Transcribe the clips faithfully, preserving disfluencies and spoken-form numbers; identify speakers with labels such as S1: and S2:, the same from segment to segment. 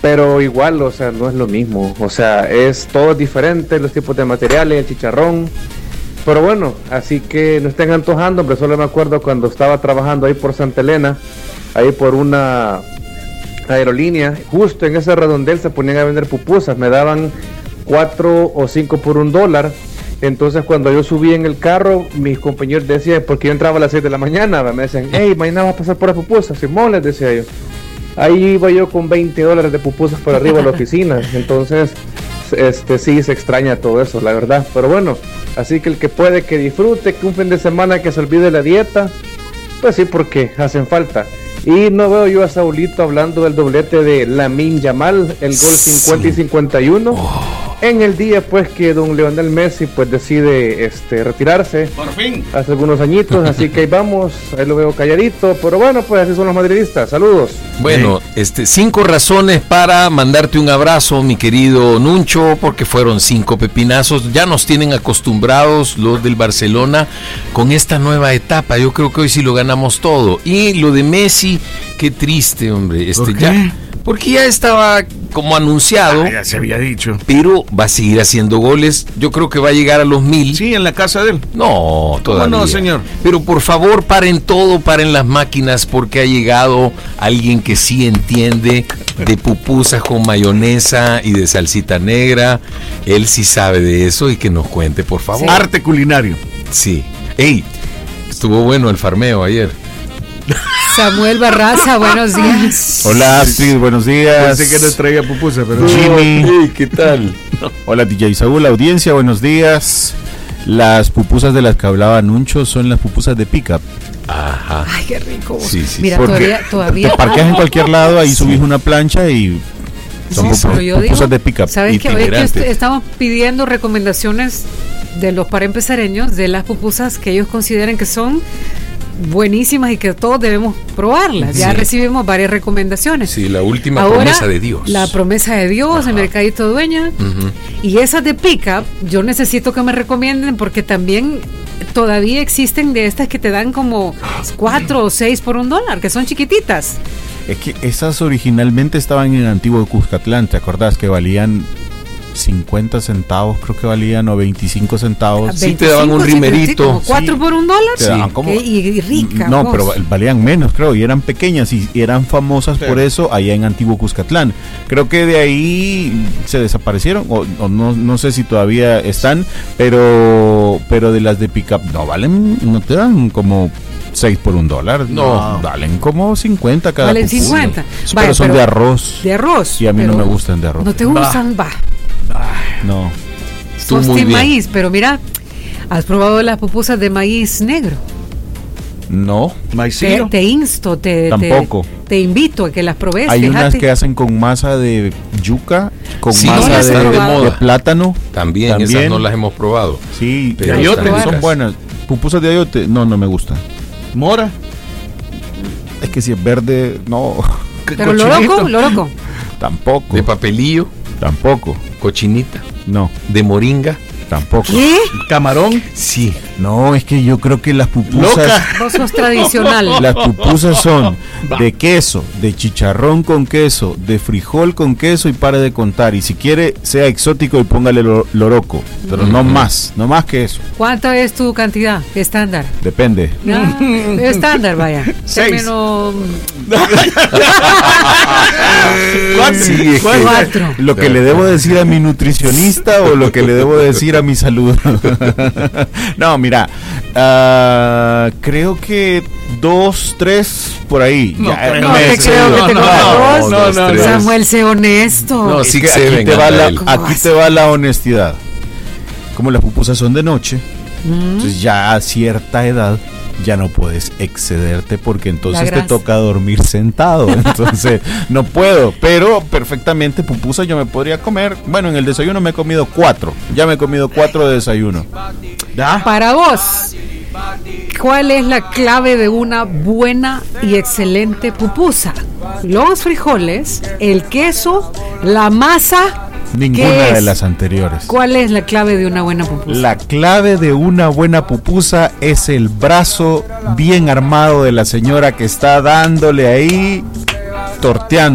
S1: pero igual, o sea, no es lo mismo, o sea, es todo diferente, los tipos de materiales, el chicharrón, pero bueno, así que no estén antojando, hombre, solo me acuerdo cuando estaba trabajando ahí por Santa Elena, ahí por una aerolínea, justo en ese redondel se ponían a vender pupusas, me daban cuatro o cinco por un dólar. Entonces cuando yo subí en el carro, mis compañeros decían, porque yo entraba a las seis de la mañana, me decían, hey, mañana vas a pasar por las pupusas, Simón, les decía yo. Ahí iba yo con veinte dólares de pupusas por arriba a la oficina. Entonces, este sí se extraña todo eso, la verdad. Pero bueno, así que el que puede que disfrute, que un fin de semana que se olvide la dieta, pues sí, porque hacen falta. Y no veo yo a Saulito hablando del doblete de Lamine Yamal, el gol cincuenta y cincuenta y uno. Oh. En el día pues que don Lionel Messi pues decide este retirarse.
S2: Por fin.
S1: Hace algunos añitos, así que ahí vamos, ahí lo veo calladito, pero bueno, pues así son los madridistas. Saludos.
S3: Bueno, este cinco razones para mandarte un abrazo, mi querido Nuncho, porque fueron cinco pepinazos. Ya nos tienen acostumbrados los del Barcelona con esta nueva etapa. Yo creo que hoy sí lo ganamos todo. Y lo de Messi, qué triste, hombre. Este
S2: ¿Por qué?
S3: ya Porque ya estaba como anunciado.
S2: Ah, ya se había dicho.
S3: Pero va a seguir haciendo goles. Yo creo que va a llegar a los mil.
S2: Sí, en la casa de él.
S3: No, todavía.
S2: No, señor.
S3: Pero por favor, paren todo, paren las máquinas, porque ha llegado alguien que sí entiende de pupusas con mayonesa y de salsita negra. Él sí sabe de eso y que nos cuente, por favor.
S2: Sí. Arte culinario.
S3: Sí. Ey, estuvo bueno el farmeo ayer.
S4: Samuel Barraza, buenos días.
S5: Hola, Astrid, buenos días.
S2: Pensé que no traía pupusa, pero...
S5: Jimmy.
S3: Hey, ¿qué tal?
S5: No. Hola, D J Saúl, audiencia, buenos días. Las pupusas de las que hablaba Nuncho son las pupusas de pick-up.
S3: Ajá.
S4: Ay, qué rico.
S3: Sí, sí.
S4: Mira,
S5: Porque
S4: todavía, todavía.
S5: te parqueas en cualquier lado, ahí
S3: Sí.
S5: subís una plancha y son
S4: Sí,
S5: pupu-
S4: pero yo
S5: pupusas
S4: digo,
S5: de pick-up.
S4: ¿sabes qué? Hoy que
S3: itinerantes.
S4: est- estamos pidiendo recomendaciones de los para empezareños de las pupusas que ellos consideren que son buenísimas y que todos debemos probarlas. Ya
S3: Sí.
S4: recibimos varias recomendaciones.
S3: Sí, la última
S4: Ahora,
S3: promesa de Dios.
S4: La promesa de Dios,
S3: Ajá.
S4: el Mercadito Dueña.
S3: Ujú.
S4: Y esas de pick-up, yo necesito que me recomienden porque también todavía existen de estas que te dan como cuatro o seis por un dólar, que son chiquititas.
S5: Es que esas originalmente estaban en el antiguo Cuscatlán, ¿te acordás? Que valían cincuenta centavos, creo que valían, o veinticinco centavos.
S3: Sí, te daban un
S4: veinticinco,
S3: rimerito.
S4: como cuatro
S5: Sí.
S4: por un dólar.
S5: Te daban como-
S4: ¿Qué? Y, y rica.
S5: No,
S4: vos.
S5: pero val- valían menos, creo, y eran pequeñas y, y eran famosas
S2: Sí.
S5: por eso allá en Antiguo Cuscatlán. Creo que de ahí se desaparecieron, o, o no, no sé si todavía están, pero pero de las de pick-up no valen, no te dan como seis por un dólar,
S3: No.
S5: valen como cincuenta cada
S4: Valen
S5: pupusa.
S4: cincuenta.
S5: Pero
S4: Vaya,
S5: son
S4: pero-
S5: de arroz.
S4: De arroz.
S5: Y a mí no
S4: pero
S5: me gustan de arroz.
S4: ¿No te gustan? Va.
S5: No.
S3: Tú
S4: Sos
S3: muy
S4: team
S3: bien.
S4: maíz, pero mira, ¿has probado las pupusas de maíz negro?
S5: No.
S4: Te,
S2: Maicillo.
S4: te insto, te, te,
S5: Tampoco.
S4: te invito a que las probes.
S5: Hay
S4: fíjate.
S5: unas que hacen con masa de yuca, con
S3: Sí, no
S5: masa
S4: las he
S5: de,
S4: probado.
S5: de plátano.
S3: También,
S5: También.
S3: esas no las hemos probado.
S5: Sí,
S3: Pero
S5: de ayote
S3: están
S5: son
S3: ricas.
S5: buenas. Pupusas de ayote, no, no me gustan.
S2: Mora.
S5: Es que si es verde, no,
S4: Pero lo loco, lo loco.
S5: tampoco.
S3: De papelillo,
S5: Tampoco,
S3: cochinita,
S5: no,
S3: de moringa.
S5: tampoco.
S4: ¿Qué?
S2: Camarón.
S3: Sí.
S5: No, es que yo creo que las pupusas,
S2: Loca.
S4: Vos sos tradicional.
S5: las pupusas son de queso, de chicharrón con queso, de frijol con queso y pare de contar. Y si quiere, sea exótico y póngale lo- loroco, pero no más, no más que eso.
S4: ¿Cuánta es tu cantidad estándar?
S5: Depende.
S4: Ah, estándar, vaya.
S2: Seis.
S4: Término
S2: ¿Cuánto?
S5: Sí, es que-
S4: cuatro.
S5: Lo que le debo decir a mi nutricionista o lo que le debo decir a mi salud. No, mira, ah, creo que dos, tres por ahí.
S2: No
S5: Ya,
S2: creo.
S4: No
S5: me
S4: te
S5: excedo.
S4: creo que te
S2: no,
S4: cojas
S2: no,
S4: dos.
S2: no, no, no.
S4: Samuel, sé honesto.
S3: No,
S5: Es
S3: sí
S5: que
S3: se
S5: aquí,
S3: ven,
S5: te va la,
S3: Anabel.
S5: aquí te va la honestidad. Como las pupusas son de noche,
S4: Mm.
S5: entonces ya a cierta edad ya no puedes excederte porque entonces
S4: La
S5: te
S4: grasa.
S5: toca dormir sentado. Entonces no puedo, pero perfectamente pupusas yo me podría comer. Bueno, en el desayuno me he comido cuatro. Ya me he comido cuatro de desayuno.
S2: ¿Ya?
S4: Para vos, ¿cuál es la clave de una buena y excelente pupusa? Los frijoles, el queso, la masa.
S5: Ninguna
S4: ¿Qué
S5: de
S4: es?
S5: las anteriores.
S4: ¿Cuál es la clave de una buena pupusa?
S5: La clave de una buena pupusa es el brazo bien armado de la señora que está dándole ahí, torteando.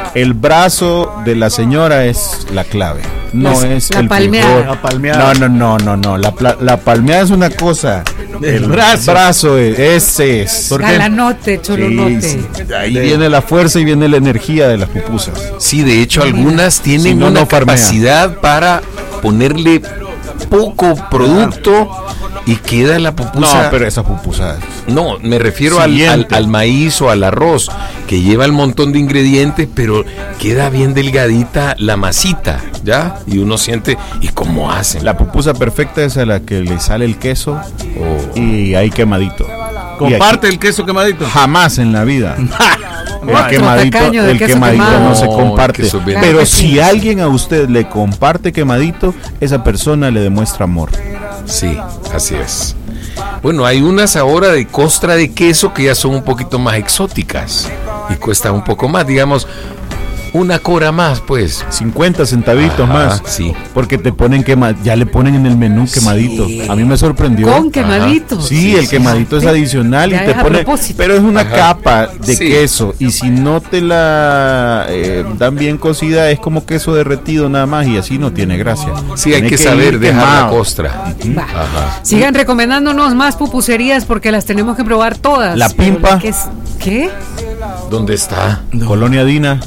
S5: El brazo de la señora es la clave. No
S4: La-
S5: es
S4: la
S5: el
S4: palmeada.
S5: frijol.
S2: La palmeada.
S5: No, no, no, no, no. La, pla- la palmeada es una cosa.
S2: El brazo.
S5: es, ese es.
S2: ¿Por qué?
S4: Galanote, cholonote.
S5: Sí, sí. Ahí viene la fuerza y viene la energía de las pupusas.
S3: Sí, de hecho algunas tienen
S5: Si no,
S3: una
S5: no farmea.
S3: capacidad para ponerle poco producto y queda la pupusa.
S5: No, pero esas pupusas.
S3: No, me refiero al, al,
S5: Siguiente.
S3: al maíz o al arroz, que lleva el montón de ingredientes, pero queda bien delgadita la masita, ¿ya? Y uno siente, ¿y cómo hacen?
S5: La pupusa perfecta es a la que le sale el queso
S3: Oh.
S5: y ahí quemadito. Y
S2: Comparte el queso quemadito.
S5: aquí, jamás en la vida. El
S4: Otro
S5: quemadito,
S4: tacaño de
S5: el
S4: queso
S5: quemadito
S4: quemado.
S5: no se
S3: No,
S5: comparte.
S3: queso bien.
S5: Pero
S4: Claro que
S5: si
S4: sí.
S5: alguien a usted le comparte quemadito, esa persona le demuestra amor.
S3: Sí, así es. Bueno, hay unas ahora de costra de queso que ya son un poquito más exóticas y cuestan un poco más, digamos, una cora más, pues.
S5: cincuenta centavitos
S3: Ajá,
S5: más.
S3: sí.
S5: Porque te ponen quema, ya le ponen en el menú quemadito.
S3: Sí.
S5: A mí me sorprendió.
S4: Con quemadito.
S5: Sí,
S3: Sí,
S5: el
S3: sí,
S5: quemadito
S4: sí.
S5: es adicional
S4: Ya
S5: y te
S4: es a
S5: pone,
S4: propósito.
S5: pero es una
S3: Ajá.
S5: capa de
S3: Sí.
S5: queso y si no te la eh, dan bien cocida es como queso derretido nada más y así no tiene gracia.
S3: Sí, hay
S5: Tiene
S3: que saber
S5: ir
S3: dejar la
S5: quemado.
S3: costra.
S4: Va.
S3: Ajá.
S4: Sigan recomendándonos más pupuserías porque las tenemos que probar todas.
S5: La
S4: Pero
S5: Pimpa.
S4: ¿Qué? es- ¿Qué?
S3: ¿Dónde está?
S5: Colonia Dina,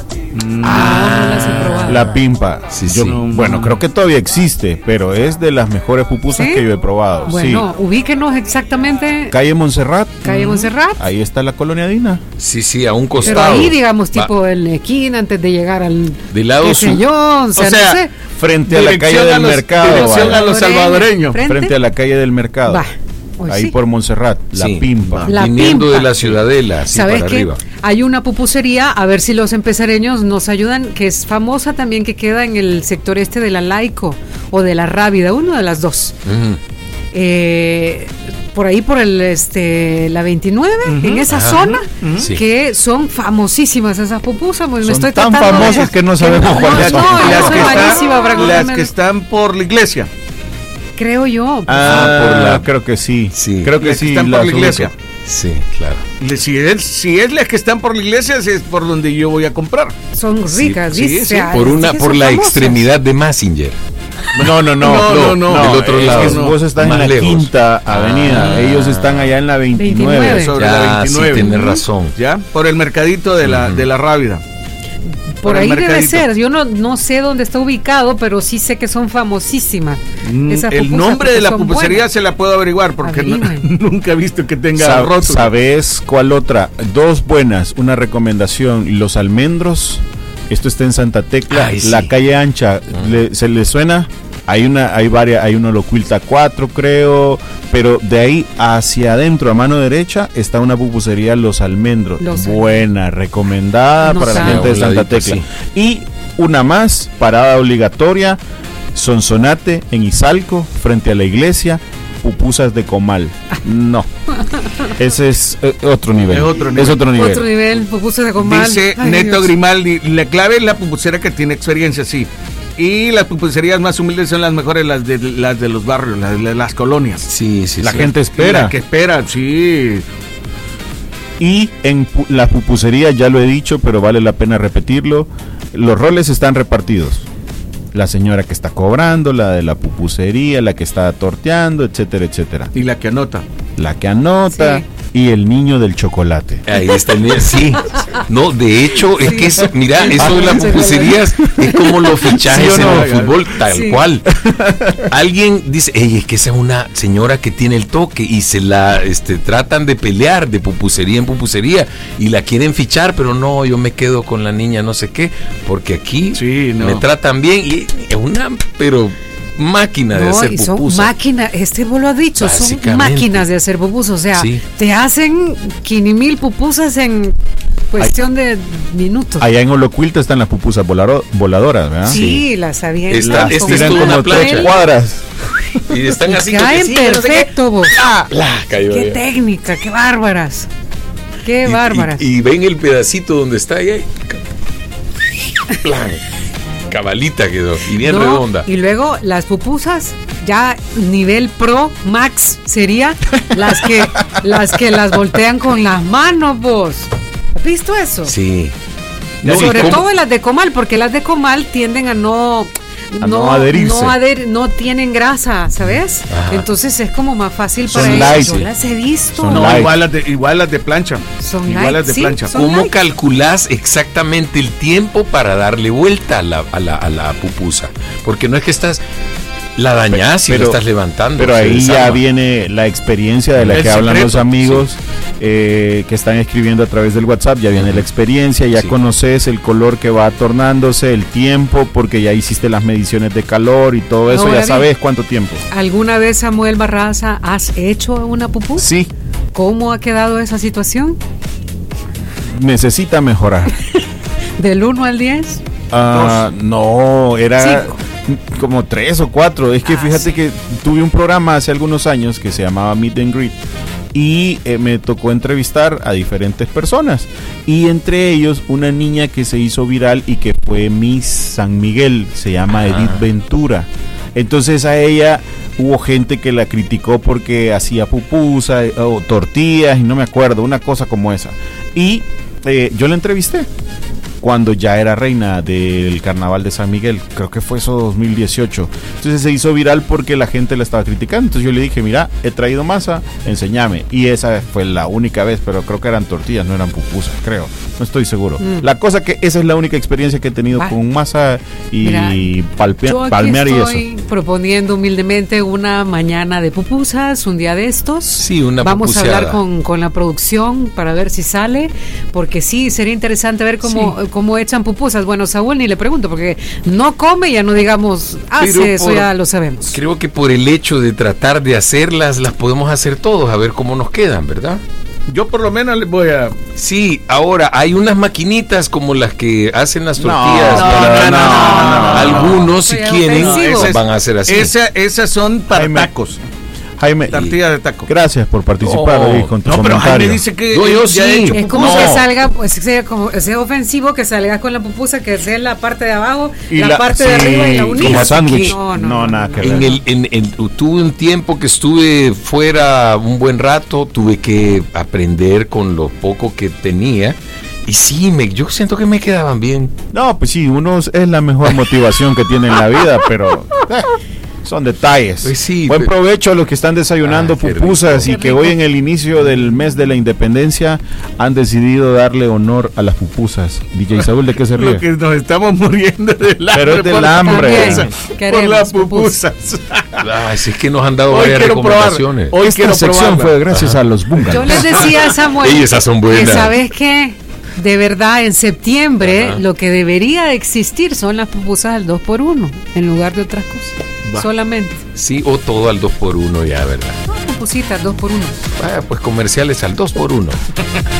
S4: Ah, no las he probado.
S5: La Pimpa.
S3: Sí,
S5: Yo,
S3: sí.
S5: Bueno, creo que todavía existe, pero es de las mejores pupusas
S4: ¿Sí?
S5: que yo he probado.
S4: Bueno,
S5: Sí.
S4: ubíquenos exactamente.
S5: Calle Montserrat.
S4: Calle Montserrat.
S5: Ahí está la Colonia Dina.
S3: Sí, sí, a un
S4: Pero
S3: costado.
S4: ahí, digamos,
S3: Va,
S4: tipo en la esquina, antes de llegar al.
S3: De lado
S4: qué sé
S3: sur.
S4: yo, o sea,
S2: O sea,
S4: no sé.
S5: Frente a la calle
S2: Dirección a
S5: del
S2: los-
S5: mercado.
S2: dirección
S5: vaya.
S2: a los salvadoreños.
S4: Frente.
S5: Frente a la calle del mercado.
S4: Va. Pues
S5: Ahí
S4: sí.
S5: por Montserrat, La
S3: Sí.
S5: Pimpa.
S4: La
S3: viniendo
S4: Pimpa.
S3: de la Ciudadela, sí,
S4: ¿Sabes
S3: para
S4: qué?
S3: arriba.
S4: Hay una pupusería, a ver si los empezareños nos ayudan, que es famosa también, que queda en el sector este de la Laico o de la Rábida, una de las dos.
S3: Ujú.
S4: Eh, por ahí por el este la veintinueve, en esa
S3: Ajá.
S4: zona,
S3: Sí.
S4: que son famosísimas esas pupusas. Pues me
S5: Son
S4: estoy
S5: tan
S4: tratando de-
S5: famosas que no sabemos
S4: no,
S5: cuáles
S4: no,
S5: son.
S4: yo
S2: Las
S4: soy
S2: que,
S4: malísima para
S2: están, las
S4: acordarme.
S2: que están por la iglesia.
S4: Creo yo.
S5: Ah,
S3: por la-
S5: creo que sí.
S3: Sí.
S5: Creo que
S2: Las que
S5: sí.
S2: están por
S5: las
S2: la iglesia.
S5: ubico.
S3: Sí, claro.
S2: Le- Si es, si es las que están por la iglesia, es por donde yo voy a comprar.
S4: Son ricas,
S2: sí,
S4: dice.
S2: sí,
S4: Ah,
S3: Por
S4: sí
S3: una,
S4: que
S3: por
S4: son
S3: la
S4: famosas.
S3: extremidad de Massinger.
S5: No, no, no.
S2: No, no, no.
S3: Del otro
S5: es
S3: lado.
S5: que
S2: No.
S5: vos estás
S3: Más
S5: en la
S3: lejos.
S5: quinta avenida.
S3: Ah.
S5: Ellos están allá en la veintinueve.
S4: veintinueve.
S2: Sobre
S3: Ya,
S2: la veintinueve.
S3: sí, tienes razón.
S2: ¿Ya? Por el mercadito de la, de la Rábida.
S4: Por
S2: el
S4: ahí debe
S2: mercadito.
S4: ser. Yo no, no sé dónde está ubicado, pero sí sé que son famosísimas.
S2: Mm,
S4: Esas
S2: El
S4: pupusas,
S2: nombre
S4: porque
S2: de la
S4: son
S2: pupusería
S4: buenas.
S2: se la puedo averiguar porque no-
S4: Averigüen.
S2: nunca he visto que tenga
S5: Sa-
S2: rótulo.
S5: ¿Sabes cuál otra? Dos buenas. Una recomendación. Los almendros. Esto está en Santa Tecla.
S3: Ay, sí.
S5: La calle ancha. Le- ¿Se le suena? Hay una, hay varias, hay uno Locuilta cuatro, creo, pero de ahí hacia adentro, a mano derecha, está una pupusería Los Almendros.
S4: Los
S5: Buena, recomendada
S4: No
S5: para la
S4: sabe.
S5: gente de
S3: A un
S5: Santa
S3: ladito,
S5: Tecla.
S3: sí.
S5: Y una más, parada obligatoria, Sonsonate en Izalco, frente a la iglesia, pupusas de comal. No. Ese es eh, otro nivel.
S2: Es otro nivel.
S5: Es otro nivel.
S4: Otro nivel, pupusas de comal.
S2: Dice
S4: Ay,
S2: Neto
S4: Dios.
S2: Grimaldi, la clave es la pupusera que tiene experiencia, sí. Y las pupuserías más humildes son las mejores, las de las de los barrios, las de las colonias.
S3: Sí, sí,
S5: La
S3: sí.
S5: gente espera.
S2: La que espera, sí.
S5: Y en pu- la pupusería, ya lo he dicho, pero vale la pena repetirlo, los roles están repartidos. La señora que está cobrando, la de la pupusería, la que está torteando, etcétera, etcétera.
S2: Y la que anota.
S5: La que anota
S4: Sí.
S5: y el niño del chocolate.
S3: Ahí está el niño, sí. No, de hecho, es que eso, mira, eso de las
S4: Ah,
S3: pupuserías es como los fichajes
S5: ¿Sí o no?
S3: en el fútbol, tal
S4: Sí.
S3: cual. Alguien dice, ey, es que esa es una señora que tiene el toque y se la este, tratan de pelear de pupusería en pupusería y la quieren fichar, pero no, yo me quedo con la niña no sé qué, porque aquí
S2: Sí, no.
S3: me tratan bien y es una, pero máquina de
S4: No,
S3: hacer
S4: y son
S3: pupusas.
S4: máquinas, este vos lo has dicho, son
S3: Básicamente.
S4: máquinas de hacer pupusas, o sea,
S3: Sí.
S4: te hacen quinimil pupusas en cuestión de minutos.
S5: Allá en Olocuilta están las pupusas volaro- voladoras, ¿verdad?
S4: sí, las había
S3: Esta-
S4: hecho
S3: esta
S4: con
S3: es
S5: Tiran
S3: toda una
S5: como tres
S3: plancha.
S5: cuadras.
S3: Y están así.
S4: caen
S3: sí, no sé qué.
S4: perfecto, vos.
S3: La cayó
S4: Qué
S3: ya.
S4: técnica, qué bárbaras. Qué
S3: Y-
S4: bárbaras.
S3: Y, y ven el pedacito donde está ahí. ahí. Plan. Cabalita quedó. Y bien
S4: No,
S3: redonda.
S4: Y luego las pupusas, ya nivel pro max sería las que las que las voltean con las manos, vos. ¿Has visto eso?
S3: Sí. No,
S4: Sobre
S3: ¿cómo?
S4: todo las de comal, porque las de comal tienden a no...
S5: A no adherirse.
S4: No, adher- no tienen grasa, ¿sabes?
S3: Ajá.
S4: Entonces es como más fácil
S5: Son
S4: para
S5: light.
S4: ellos. Yo las he visto.
S5: Son
S2: No,
S5: light.
S2: igual las de, igual las de plancha.
S4: Son
S2: igual
S4: light,
S2: las de
S4: sí,
S2: plancha.
S4: son-
S3: ¿Cómo
S4: light.
S3: calculás exactamente el tiempo para darle vuelta a la, a la, a la pupusa? Porque no es que estás la dañás y
S5: Pero-
S3: la estás levantando.
S5: Pero
S3: se
S5: ahí ya
S3: desarma.
S5: viene la experiencia de la
S2: El
S5: que hablan
S2: secreto,
S5: los amigos eh, que están escribiendo a través del WhatsApp. Ya viene la experiencia, ya
S3: Sí.
S5: conoces el color que va tornándose, el tiempo, porque ya hiciste las mediciones de calor y todo eso,
S4: Ahora
S5: ya
S4: bien.
S5: sabes cuánto tiempo.
S4: ¿Alguna vez, Samuel Barraza, has hecho una pupusa?
S5: Sí,
S4: ¿Cómo ha quedado esa situación?
S5: necesita mejorar.
S4: ¿Del uno al diez?
S5: Ah, no, era
S4: Cinco.
S5: como tres o cuatro. Es que
S4: Ah,
S5: fíjate
S4: sí.
S5: que tuve un programa hace algunos años que se llamaba Meet and Greet y eh, me tocó entrevistar a diferentes personas y entre ellos una niña que se hizo viral y que fue Miss San Miguel, se llama
S3: Ah.
S5: Edith Ventura. Entonces a ella hubo gente que la criticó porque hacía pupusa eh, o tortillas y no me acuerdo, una cosa como esa. Y eh, yo la entrevisté cuando ya era reina del carnaval de San Miguel, creo que fue eso dos mil dieciocho. Entonces se hizo viral porque la gente la estaba criticando. Entonces yo le dije, mira, he traído masa, enséñame. Y esa fue la única vez, pero creo que eran tortillas, no eran pupusas, creo. No estoy seguro.
S4: Mm.
S5: La cosa que esa es la única experiencia que he tenido
S4: Va.
S5: con masa y
S4: Mira,
S5: palpe-
S4: Yo aquí
S5: palmear y
S4: estoy
S5: eso.
S4: proponiendo humildemente una mañana de pupusas, un día de estos.
S3: Sí, una
S4: Vamos a
S3: pupuseada.
S4: hablar con, con la producción para ver si sale, porque sí, sería interesante ver cómo, cómo echan pupusas. Bueno, Saúl ni le pregunto, porque no come, ya no digamos, hace,
S3: Pero
S4: eso
S3: por-
S4: ya lo sabemos.
S3: Creo que por el hecho de tratar de hacerlas, las podemos hacer todos, a ver cómo nos quedan, ¿verdad?
S2: Yo por lo menos les voy a...
S3: Sí, ahora hay unas maquinitas como las que hacen las
S5: No,
S3: tortillas.
S2: no,
S3: ¿verdad?
S2: no, no, no, no,
S3: Algunos, si
S4: Soy
S3: quieren,
S4: ofensivo.
S3: esas van a hacer así.
S2: Esa, esas son para
S5: Jaime.
S2: tacos.
S5: Jaime,
S2: Tortilla de taco.
S5: gracias por participar
S3: No,
S5: hoy con tu
S2: No, pero
S5: comentario.
S2: Jaime dice que
S3: No, yo
S2: ya
S3: sí.
S2: he hecho
S4: Es como
S3: No.
S4: que salga, pues sea como sea ofensivo que salgas con la pupusa, que sea la parte de abajo,
S5: Y
S4: la,
S5: la-
S4: parte de
S5: sí,
S4: arriba y la unís.
S5: como sándwich.
S4: No,
S5: No,
S4: no, no,
S5: nada
S4: no,
S5: que
S4: no.
S5: ver.
S3: En el, en, en- tuve un tiempo que estuve fuera un buen rato, tuve que aprender con lo poco que tenía. Y sí, me, yo siento que me quedaban bien.
S5: No, pues sí, uno es la mejor motivación que tiene en la vida, pero eh, son detalles.
S3: Pues sí,
S5: Buen
S3: pero-
S5: provecho a los que están desayunando
S3: Ah, qué
S5: pupusas
S4: rico.
S5: y que hoy en el inicio del mes de la independencia han decidido darle honor a las pupusas. D J Saúl, ¿de qué se
S2: Lo
S5: ríe?
S2: que nos estamos muriendo del hambre.
S5: Pero es del
S2: por la
S5: hambre.
S2: pupusa,
S4: También
S2: por
S4: queremos
S2: las
S4: pupusas.
S2: pupusas.
S3: Ay, si es que nos han dado
S2: Hoy
S3: varias
S2: quiero probar.
S3: recomendaciones.
S2: Hoy
S5: Esta
S2: quiero
S5: sección
S2: probarla.
S5: fue gracias a los
S4: Yo
S5: bungalows.
S4: les decía a Samuel
S3: Ey, esas son buenas.
S4: que sabes que de verdad en septiembre
S3: Ajá.
S4: lo que debería de existir son las pupusas al dos por uno en lugar de otras cosas.
S3: Va.
S4: Solamente.
S3: Sí, o todo al dos por uno ya, ¿verdad?
S4: No, pupusitas dos por uno.
S3: Vaya, pues comerciales al dos por uno.